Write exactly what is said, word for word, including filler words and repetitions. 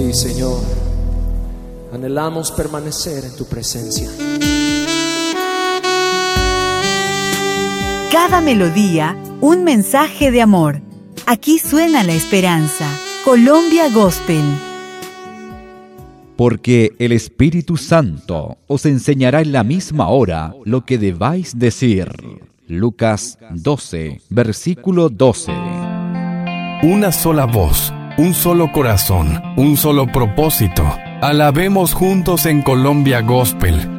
Sí, Señor, anhelamos permanecer en tu presencia. Cada melodía, un mensaje de amor. Aquí suena la esperanza. Colombia Gospel. Porque el Espíritu Santo os enseñará en la misma hora lo que debáis decir. Lucas doce, versículo doce. Una sola voz, un solo corazón, un solo propósito. Alabemos juntos en Colombia Gospel.